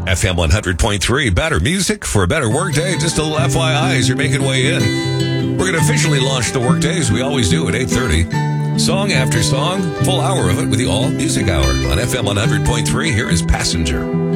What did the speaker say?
FM 100.3, better music for a better workday. Just a little FYI as you're making way in. We're going to officially launch the workday as we always do at 8:30. Song after song, full hour of it with the All Music Hour on FM 100.3. Here is Passenger.